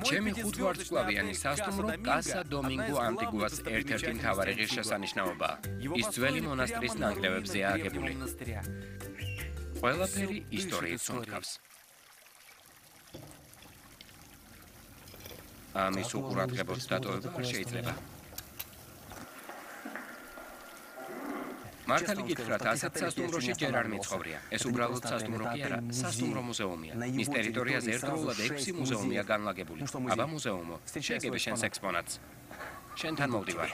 ჩემი ხუთვარსკვლავიანი სასტუმრო კასა დომინგო ანტიგუას ერთ-ერთი მთავარი ღირსშესანიშნაობაა. ის ძველი მონასტრის ნანგრევებზეა აგებული. ყველაფერი ისტორიით სუნთქავს. ამის უყურადღებოდ დატოვება არ შეიძლება. მართალი გითხრათ, ასეთ სასტუმროში ჯერ არ მიცხოვრია. ეს უბრალოდ სასტუმრო კი არა, სასტუმრო მუზეუმია. მის ტერიტორიაზე ერთდროულად 6 მუზეუმია განლაგებული. აბა მუზეუმო, შეგებე შენს ექსპონატს. შენთან მოვდივარ.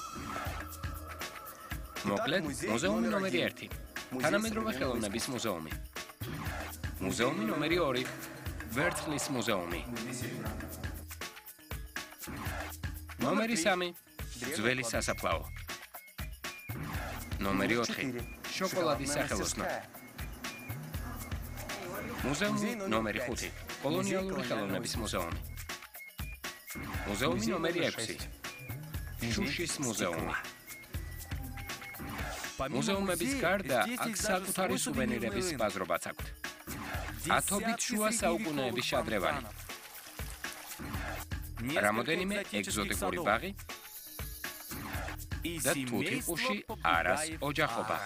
მოკლედ, მუზეუმი ნომერი 1. თანამედროვე ხელოვნების მუზეუმი. მუზეუმი ნომერი 2. ვერცხლის მუზეუმი. ნომერი 3. ძველი სასაფლაო. ნომერი 4. შოკოლადის სახელოსნო. მუზეუმი ნომერი 5. კოლონიალური ხელოვნების მუზეუმი. მუზეუმი ნომერი 6. შუშის მუზეუმი. მუზეუმების გარდა აქ საკუთარი სუვენირების ბაზრობაც აქვთ. ათობით შუა საუკუნეების შადრევანი. რამოდენიმე ეგზოტიკური ბაღი და თუთიყუში არას ოჯახობა.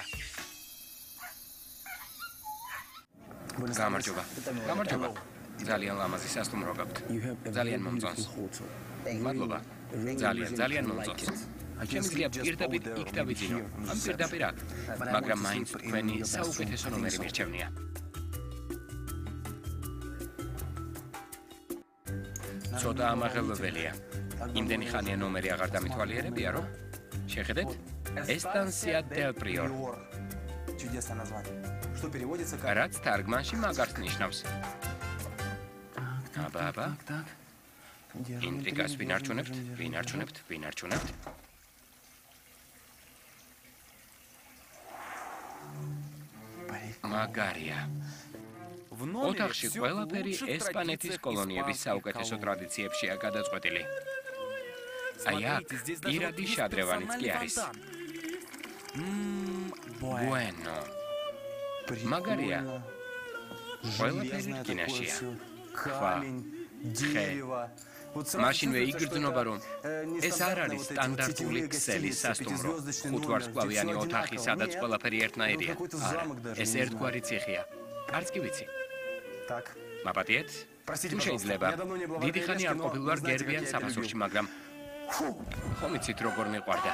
გამარჯობა. გამარჯობა. ძალიან ლამაზი სასტუმრო გაქვთ. ძალიან მომწონს. მადლობა. ძალიან მომწონს. შემიძლია პირდაპირ იქ დავიძინო. ამ პირდაპირ აქ. მაგრამ მაინც თქვენი საუკეთესო ნომერი მირჩევნია. ცოტა ამაღელვებელია. იმდენი ხანია ნომერი აღარ დამითვალიერებია, რომ შეხედეთ, ესტანსია დელ პრიორ. რაც თარგმანში მაგარს ნიშნავს. აბა. ინტრიგას ვინარჩუნებთ. მაგარია. ოთახში ყველაფერი ესპანეთის კოლონიების საუკეთესო ტრადიციებშია გადაწყვეტილი. აი აქ პირადი შადრევანიც კი არის. Bueno. მაგარია. ყველაფერი რკინაშია. ხვა, ცხე. მაშინვე იგრძნობა, რომ ეს არ არის სტანდარტული ქსელის სასტუმრო. ხუთვარსკვლავიანი ოთახი, სადაც ყველაფერი ერთნაირია. არა, ეს ერთგვარი ციხეა. არც კი ვიცი. მაპატიეთ? თუ შეიძლება, დიდი ხანი არ ყოფილ ვარ გერბიან საფასურში, მაგრამ ხომ იცით როგორ მიყვარდა.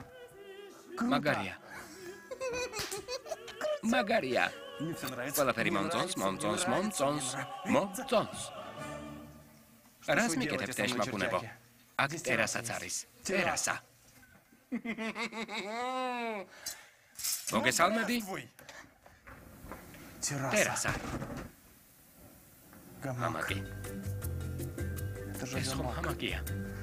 მაგარია. ყველაფერი მომწონს. რას მიკეთებთ ეშმაკუნებო? აქ ტერასაც არის. ტერასა. მოგესალმები? ტერასა. ჰამაკი. ეს ხომ ჰამაკია.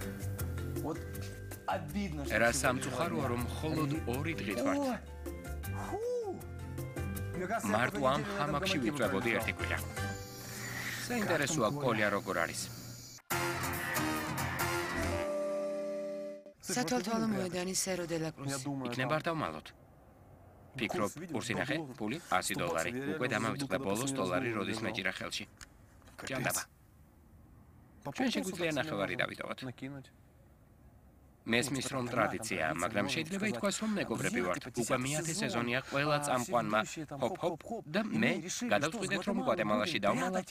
რა სამწუხაროა, რომ მხოლოდ 2 დღით ვართ. მარტო ამ ჰამაკში ვიწვებოდი ერთი კვირა. საინტერესოა კოლია როგორ არის. სათვალთვალო მოედანი სერო დე ლა კრუსი. იქნება არ დავმალოთ. ფიქრობ, კურსი ნახე, ფული $100. უკვე დამავიწყდა ბოლოს $1 როდის მეჭირა ხელში. ჭანდაბა. ჩვენ შეგვიძლია ნახევარი დავიტოვოთ. მესმის რომ ტრადიციაა, მაგრამ შეიძლება ითქვას, რომ მეგობრები ვართ. უკვე მეათე სეზონია ყველა წამყვანმა ჰოპ და მე გადავწყვიტეთ, რომ გვატემალაში დავმალავთ